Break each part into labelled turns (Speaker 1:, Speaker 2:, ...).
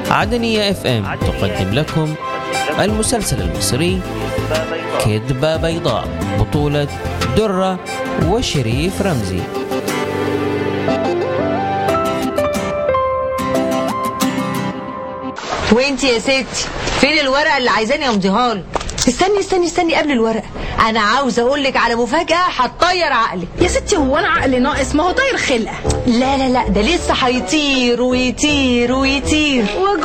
Speaker 1: عدنية FM تقدم لكم المسلسل المصري كذبة بيضاء، بطولة درة وشريف رمزي.
Speaker 2: وانتي يا ستي فين الورقة اللي عايزاني امضيها لك؟ استني قبل الورقة، انا عاوزه اقول لك على مفاجأة هتطير عقلك.
Speaker 3: يا ستي هو انا عقلي ناقص؟ ما هو طاير خلقة.
Speaker 2: لا ده لسه هيطير ويطير ويطير.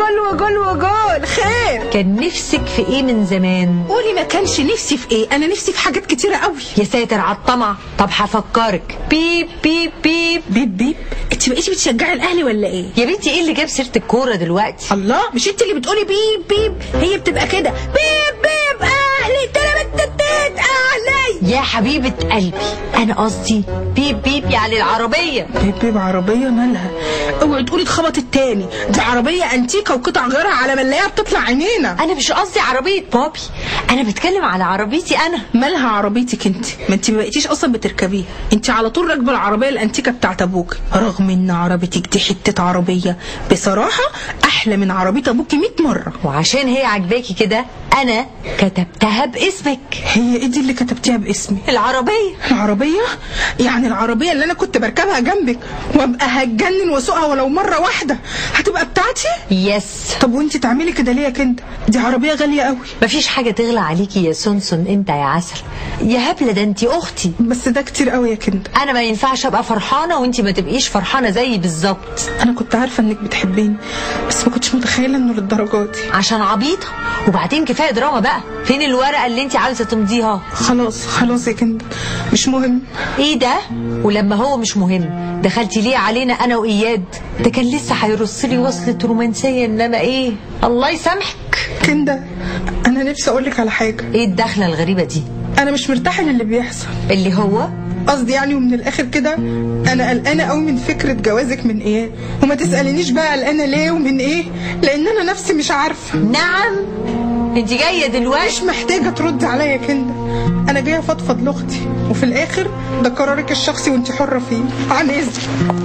Speaker 3: وجول خير.
Speaker 2: كان نفسك في ايه من زمان؟
Speaker 3: قولي ما كانش نفسي في ايه، انا نفسي في حاجات كتيرة قوي.
Speaker 2: يا ساتر على الطمع. طب هفكرك. بيب بيب بيب
Speaker 3: بيب بيب. انت بقيتي بتشجعي الاهلي ولا ايه
Speaker 2: يا بنتي؟ ايه اللي جاب سيرة الكورة دلوقتي؟
Speaker 3: الله، مش انت اللي بتقولي بيب بيب؟ هي بتبقى كده بيب بيب اهلي تلاتة اهلي.
Speaker 2: يا حبيبة قلبي انا قصدي بيب بيب يعني العربية.
Speaker 3: بيب بيب عربية مالها؟ اوعي تقولي اتخبطت تاني، دي عربية انتيكة وقطع غيرها على ما نلاقيها بتطلع عينينا.
Speaker 2: انا مش قصدي عربية بابي، انا بتكلم على عربيتي انا.
Speaker 3: مالها عربيتك انت؟ ما انت ما بقيتيش اصلا بتركبيها، انت على طول راكبه العربيه الانتيكه بتاعت ابوك، رغم ان عربيتك دي حته عربيه بصراحه احلى من عربيه ابوكي 100 مره.
Speaker 2: وعشان هي عجباكي كده انا كتبتها باسمك.
Speaker 3: هي ايه دي اللي كتبتيها باسمي؟ العربيه يعني العربيه اللي انا كنت بركبها جنبك وابقى هتجنن واسوقها ولو مره واحده هتبقى بتاعتي؟
Speaker 2: يس.
Speaker 3: طب وانت تعملي كده ليه يا كندا؟ دي عربيه غاليه قوي.
Speaker 2: مفيش حاجه تغلى عليكي يا سونسون انت يا عسل يا هبله، ده انت اختي.
Speaker 3: بس ده كتير قوي يا كندا.
Speaker 2: انا ما ينفعش ابقى فرحانه وانت ما تبقيش فرحانه زيي بالظبط.
Speaker 3: انا كنت عارفه انك بتحبيني بس ما كنتش متخيله انه للدرجه دي.
Speaker 2: عشان عبيطه. وبعدين كفايه دراما بقى. فين الورقه اللي انت عاوزه تمضيها؟
Speaker 3: خلاص يا كندا مش مهم.
Speaker 2: ايه ده؟ ولما هو مش مهم دخلتي ليه علينا انا واياد؟ ده كان لسه هيرص لي وصله رومانسيه، انما ايه الله يسامحك.
Speaker 3: كندا انا نفسي اقول لك على حاجه.
Speaker 2: ايه الدخله الغريبه دي؟
Speaker 3: انا مش مرتاحه للي بيحصل.
Speaker 2: اللي هو
Speaker 3: قصدي يعني ومن الاخر كده انا قلقانه قوي من فكره جوازك من اياد، وما تسالنيش بقى قلقانه ليه ومن ايه، لان انا نفسي مش عارفه.
Speaker 2: نعم انت جايه دلوقتي؟
Speaker 3: مش محتاجه تردي عليا يا كندا، انا جايه افضفض لاختي وفي الاخر ده قرارك الشخصي وانت حره فيه. عن اذنك.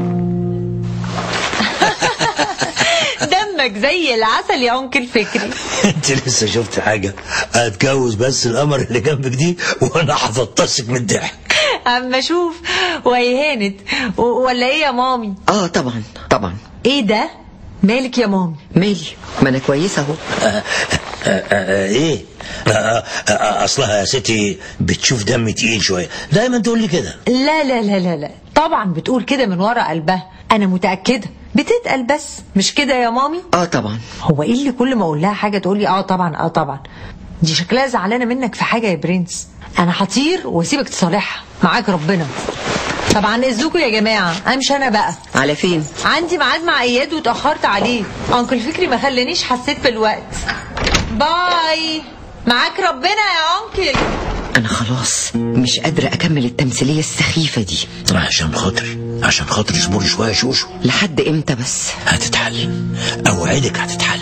Speaker 2: دمك زي العسل يا انكل فكري.
Speaker 4: انت لسه شفت حاجه؟ هتجوز بس القمر اللي جنبك دي وانا هفطسك من الضحك.
Speaker 2: اما اشوف. وهي هانت ولا ايه يا مامي؟
Speaker 5: طبعا.
Speaker 2: ايه ده؟ مالك يا مامي؟
Speaker 5: مالي؟ ما انا كويسه اهو.
Speaker 4: ايه؟ اصلها يا ستي بتشوف دم تقيل شويه، دايما تقول لي كده.
Speaker 2: لا طبعا بتقول كده من ورا قلبها، انا متاكده بتتقل بس مش كده يا مامي؟
Speaker 5: طبعا.
Speaker 2: هو ايه اللي كل ما اقول لها حاجه تقول لي طبعا؟ دي شكلها زعلانه منك في حاجه يا برنس. انا هطير واسيبك تصالحها، معاك ربنا. طبعا اذنكم يا جماعه، امشي انا بقى.
Speaker 5: على فين؟
Speaker 2: عندي ميعاد مع اياد واتاخرت عليه، انكل فكري ما خلانيش حسيت بالوقت. باي، معاك ربنا يا انكل.
Speaker 5: انا خلاص مش قادره اكمل التمثيليه السخيفه دي.
Speaker 4: عشان خاطر اصبري شويه يا شوشو.
Speaker 5: لحد امتى بس؟
Speaker 4: هتتحل، اوعدك هتتحل.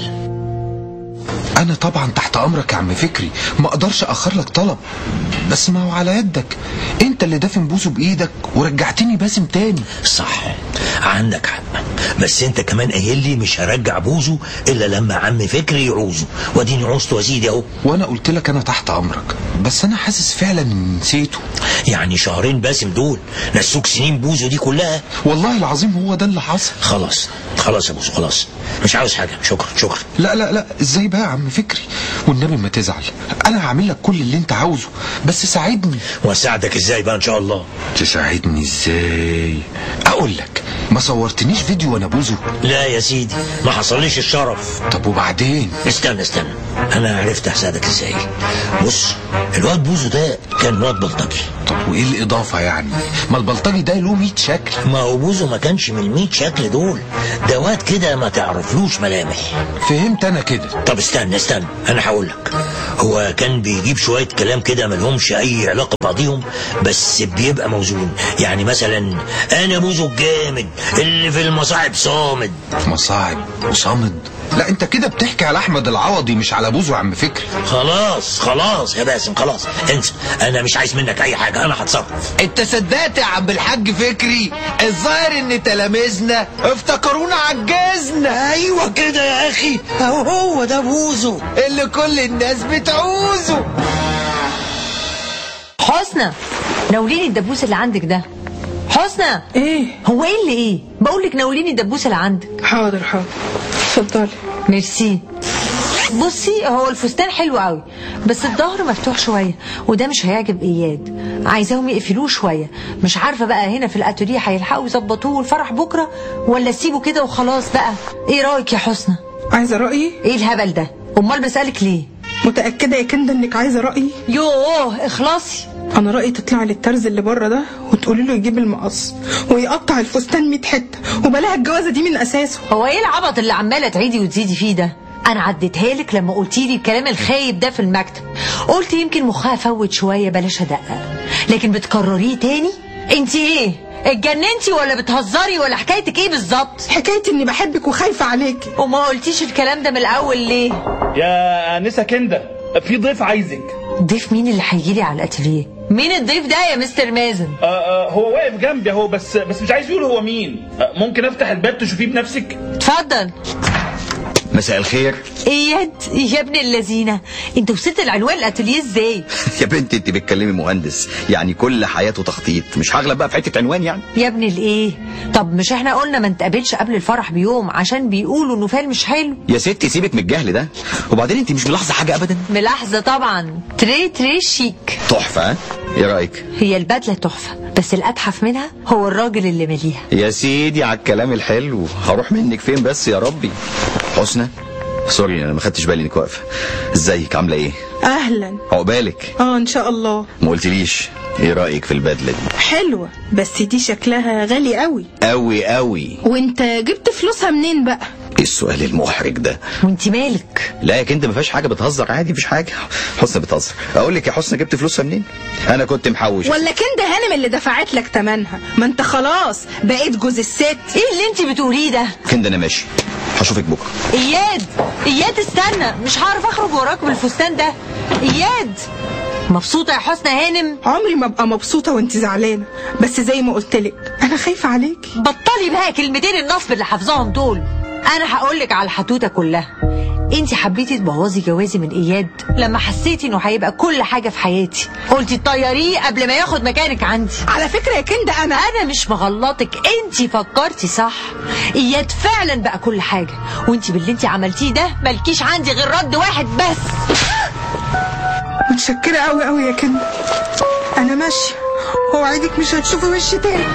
Speaker 6: انا طبعا تحت امرك يا عم فكري، ما اقدرش اخر لك طلب، بس ما هو على يدك، انت اللي دافن بوسه بايدك ورجعتني باسم تاني.
Speaker 4: صح، عندك حق، بس انت كمان قايل لي مش هرجع بوزه الا لما عم فكري يعوزه، واديني عوزته وازيد اهو.
Speaker 6: وانا قلت لك انا تحت امرك، بس انا حاسس فعلا اني نسيته.
Speaker 4: يعني شهرين باسم دول نسوك سنين بوزه دي كلها؟
Speaker 6: والله العظيم هو ده اللي حصل.
Speaker 4: خلاص يا بوزو، خلاص مش عاوز حاجه. شكرا.
Speaker 6: لا ازاي بقى يا عم فكري؟ والنبي ما تزعل، انا هعمل لك كل اللي انت عاوزه، بس ساعدني.
Speaker 4: واساعدك ازاي بقى ان شاء الله؟
Speaker 6: تساعدني ازاي؟ اقول لك، ما صورتنيش فيديو وانا بوزه؟
Speaker 4: لا يا سيدي، ما حصليش الشرف.
Speaker 6: طب وبعدين؟
Speaker 4: استنى، انا عرفت اساعدك ازاي. بص، الواد بوزو ده كان واد بلطجي.
Speaker 6: طب وايه الاضافه يعني؟ ما البلطجي ده له 100 شكل.
Speaker 4: ما هو بوزو ما كانش من 100 شكل دول، ده واد كده ما تعرفلوش ملامح.
Speaker 6: فهمت انا كده.
Speaker 4: طب استنى انا هقول لك. هو كان بيجيب شويه كلام كده ملهمش اي علاقه ببعضيهم، بس بيبقى موزون. يعني مثلا انا بوزو الجامد اللي في المصاعب صامد.
Speaker 6: مصاعب وصامد؟ لا انت كده بتحكي على احمد العوضي مش على بوزو يا عم فكري.
Speaker 4: خلاص يا باسم، خلاص انسى، انا مش عايز منك اي حاجه، انا هتصرف.
Speaker 7: انت صدقت يا عم الحاج فكري؟ الظاهر ان تلاميذنا افتكرونا عجزنا.
Speaker 6: حسنى.
Speaker 4: ايوه كده يا اخي، هو ده بوزو
Speaker 6: اللي كل الناس بتعوزه.
Speaker 2: حسنى، ناوليني الدبوس اللي عندك ده. حسنى،
Speaker 3: ايه؟
Speaker 2: هو ايه اللي ايه؟ بقولك ناوليني الدبوس اللي عندك.
Speaker 3: حاضر اتفضلي.
Speaker 2: ميرسي. بصي، هو الفستان حلو قوي بس الظهر مفتوح شويه وده مش هيعجب اياد. عايزاهم يقفلوه شويه. مش عارفه بقى هنا في الاتوليه هيلحقوا يظبطوه الفرح بكره ولا اسيبه كده وخلاص بقى. ايه رايك يا حسنى؟
Speaker 3: عايزه رايي؟
Speaker 2: ايه الهبل ده؟ امال بسالك ليه؟
Speaker 3: متاكده يا كندا انك عايزه رايي؟
Speaker 2: يوه اخلصي.
Speaker 3: انا رايي تطلعي للترز اللي بره ده وتقولي له يجيب المقص ويقطع الفستان 100 حته وبلاها الجوازه دي من اساسه.
Speaker 2: هو ايه العبط اللي عماله تعيدي وتزيدي فيه ده؟ انا عديتها لك لما قلتي لي الكلام الخايب ده في المكتب. قلت يمكن مخها فوت شويه بلاش ادقق، لكن بتكرريه تاني؟ انت ايه اتجننتي ولا بتهزري ولا حكايتك ايه بالظبط؟
Speaker 3: حكايتي اني بحبك وخايفه عليكي.
Speaker 2: وما قلتيش الكلام ده من الاول ليه؟
Speaker 7: يا انسه كندا، في ضيف عايزك.
Speaker 2: ضيف مين اللي هيجي لي على الاتيليه؟ مين الضيف ده يا مستر مازن؟
Speaker 7: هو واقف جنبي اهو، بس مش عايز يقول هو مين. ممكن افتح الباب تشوفيه بنفسك؟
Speaker 2: اتفضل.
Speaker 8: مساء الخير.
Speaker 2: اياد يا ابن اللذينه، انت وصلت العنوان الاتيليه ازاي؟
Speaker 8: يا بنتي انت بتكلمي مهندس، يعني كل حياته تخطيط، مش هغلب بقى في حته عنوان يعني.
Speaker 2: يا ابن الايه؟ طب مش احنا قلنا ما نتقابلش قبل الفرح بيوم عشان بيقولوا انه فال مش حلو؟
Speaker 8: يا ستي سيبك من الجهل ده، وبعدين انت مش ملاحظه حاجه ابدا؟
Speaker 2: ملاحظه طبعا. تري شيك.
Speaker 8: تحفه. ها ايه رايك؟
Speaker 2: هي البدله تحفه بس الاتحف منها هو الراجل اللي مليها.
Speaker 8: يا سيدي على الكلام الحلو، هروح منك فين بس يا ربي. حسنى سوري انا ما خدتش بالي انك واقفه. ازيك عامله ايه؟
Speaker 3: اهلا.
Speaker 8: عقبالك.
Speaker 3: ان شاء الله.
Speaker 8: ما قلتليش ايه رايك في البدله دي؟
Speaker 3: حلوه بس دي شكلها غالي قوي
Speaker 8: قوي قوي.
Speaker 3: وانت جبت فلوسها منين بقى؟
Speaker 8: ايه السؤال المحرج ده؟
Speaker 2: وانت مالك؟
Speaker 8: لا يا كندا ما فيهاش حاجه، بتهزر عادي مفيش حاجه. حسنى بتهزر. اقول لك يا حسنى جبت فلوسها منين؟ انا كنت محوش.
Speaker 3: ولا كندا هانم اللي دفعت لك ثمنها؟ ما انت خلاص بقيت جوز الست.
Speaker 2: ايه اللي انت بتقوليه ده؟
Speaker 8: كندا انا ماشي، هشوفك بكره.
Speaker 2: اياد استنى، مش هعرف اخرج وراك بالفستان ده. اياد مبسوطه يا حسنى هانم؟
Speaker 3: عمري ما ابقى مبسوطه وانت زعلانه، بس زي ما قلت لك انا خايفه عليكي.
Speaker 2: بطلي بقى كلمتين النصب اللي حافظاهم دول. انا هقولك على الحدوته كلها. انت حبيتي تبوظي جوازي من اياد لما حسيتي انه هيبقى كل حاجه في حياتي. قلتي تطيريه قبل ما ياخد مكانك عندي.
Speaker 3: على فكره يا كندا انا
Speaker 2: مش مغلطك، انت فكرتي صح. اياد فعلا بقى كل حاجه، وانت باللي انت عملتيه ده مالكيش عندي غير رد واحد بس.
Speaker 3: متشكره قوي قوي يا كندا، انا ماشيه ووعدك مش هتشوفي وشي تاني.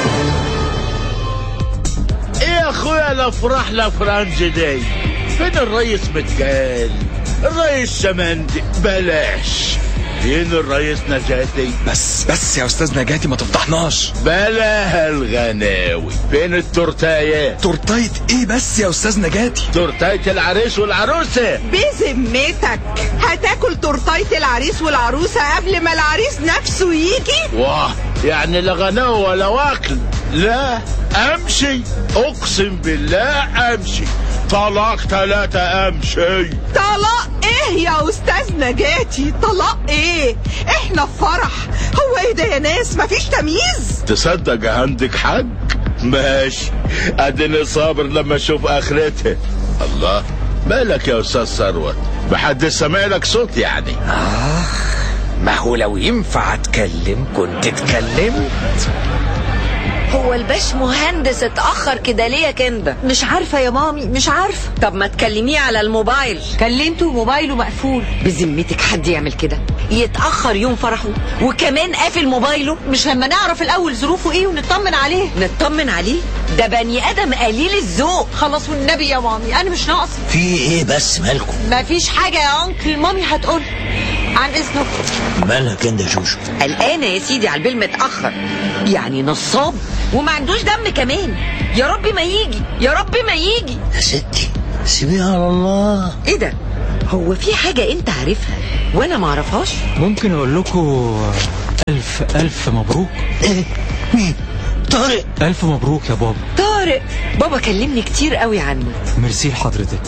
Speaker 9: ايه يا اخويا الافراح لفرنج دي؟ فين الريس متقال؟ الريس شمندي بلاش. فين الريس نجاتي؟
Speaker 6: بس يا استاذ نجاتي ما تفضحناش.
Speaker 9: بلاها الغناوي. فين التورتايه؟
Speaker 6: تورتايه ايه بس يا استاذ نجاتي؟
Speaker 9: تورتايه العريس والعروسه.
Speaker 10: بذمتك هتاكل تورتايه العريس والعروسه قبل ما العريس نفسه يجي؟
Speaker 9: واه يعني لا غناوي ولا واكل. لا امشي، اقسم بالله امشي. طلاق 3 امشي.
Speaker 10: طلاق ايه يا استاذ نجاتي؟ طلاق ايه؟ احنا في فرح. هو ايه ده يا ناس؟ مفيش تمييز.
Speaker 9: تصدق عندك حق. ماشي اديني صابر لما اشوف اخرتها. الله مالك يا استاذ ثروت؟ محدش سامع لك صوت يعني؟
Speaker 4: ما هو لو ينفع اتكلم كنت اتكلمت.
Speaker 11: هو الباش مهندس اتأخر كده ليه يا كندا؟
Speaker 2: مش عارفة يا مامي مش عارفة.
Speaker 11: طب ما تكلميه على الموبايل.
Speaker 2: كلمته موبايله مقفول.
Speaker 11: بذمتك حد يعمل كده؟ يتأخر يوم فرحه وكمان قافل موبايله؟
Speaker 2: مش لما نعرف الأول ظروفه ايه ونطمن عليه؟
Speaker 11: نطمن عليه؟ ده بني آدم قليل الذوق.
Speaker 2: خلاص والنبي يا مامي أنا مش ناقصة.
Speaker 4: في ايه بس مالكم؟
Speaker 2: مفيش حاجة يا أنكل، مامي هتقول. عن إذنك.
Speaker 4: مالها كندا شوشو؟
Speaker 11: قلقانة يا سيدي على البال متأخر، يعني نصاب وما عندوش دم كمان. يا رب ما يجي يا رب ما يجي.
Speaker 4: يا ستي سيبيها على الله.
Speaker 11: ايه ده؟ هو في حاجة انت عارفها وانا ما اعرفهاش؟
Speaker 12: ممكن اقول لكم ألف مبروك.
Speaker 4: ايه مين؟ طارق.
Speaker 12: 1000 مبروك يا بابا.
Speaker 11: طارق بابا كلمني كتير قوي عنه.
Speaker 12: ميرسي لحضرتك.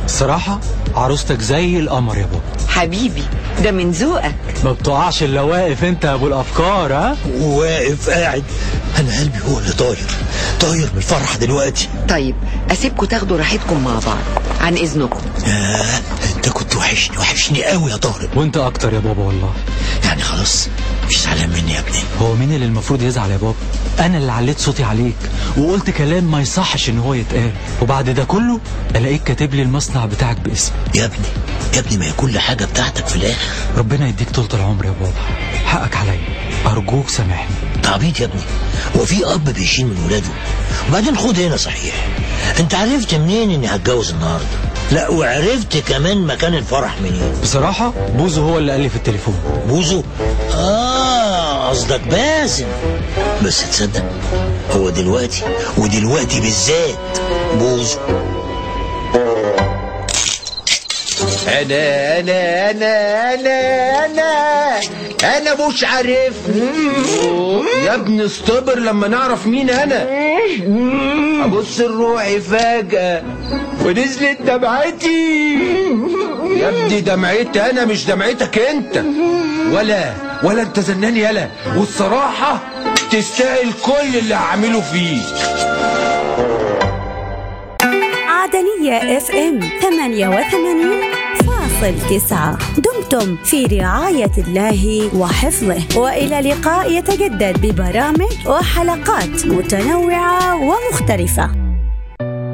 Speaker 12: الصراحة عروستك زي القمر يا بابا.
Speaker 5: حبيبي ده من ذوقك.
Speaker 12: ما بتقعش الا واقف انت يا ابو الافكار. ها
Speaker 4: واقف قاعد، انا قلبي هو اللي طاير من الفرح دلوقتي.
Speaker 5: طيب اسيبكم تاخدوا راحتكم مع بعض، عن اذنكم.
Speaker 4: انت كنت وحشني قوي يا طارق.
Speaker 12: وانت اكتر يا بابا والله.
Speaker 4: يعني خلاص مش زعلان مني يا ابني؟
Speaker 12: هو مين اللي المفروض يزعل يا بابا؟ انا اللي عليت صوتي عليك وقلت كلام ما يصحش ان هو يتقال، وبعد ده كله الاقيك كاتب لي المصنع بتاعك باسمي.
Speaker 4: يا ابني ما هي كل حاجه بتاعتك في الاخر.
Speaker 12: ربنا يديك طولة العمر يا بابا، حقك عليا، ارجوك سامحني.
Speaker 4: تعبيط يا ابني، هو في اب بيشيل من ولاده؟ وبعدين خد هنا صحيح، انت عرفت منين اني هتجوز النهارده؟ لا وعرفت كمان مكان الفرح منين؟
Speaker 12: بصراحه بوزو هو اللي قال لي في التليفون.
Speaker 4: بوزو؟ قصدك باسم. بس تصدق هو دلوقتي بالذات بوزو.
Speaker 13: انا مش عارفني يا ابني. استبر لما نعرف مين انا. ابص لروحي فجأة ونزلت دمعتي. يا ابني دمعتي انا مش دمعتك انت، ولا انت زناني يالا. والصراحة تستاهل كل اللي هعمله فيك.
Speaker 14: عدنية FM 88.9. دمتم في رعاية الله وحفظه، وإلى لقاء يتجدد ببرامج وحلقات متنوعة ومختلفة.